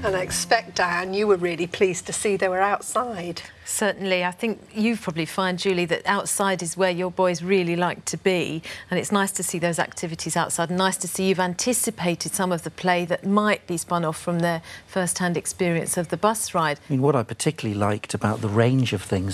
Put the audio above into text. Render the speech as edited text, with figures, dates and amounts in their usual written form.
And I expect, Diane, you were really pleased to see they were outside. Certainly. I think you probably find, Julie, that outside is where your boys really like to be, and it's nice to see those activities outside, and nice to see you've anticipated some of the play that might be spun off from their first-hand experience of the bus ride. I mean, what I particularly liked about the range of things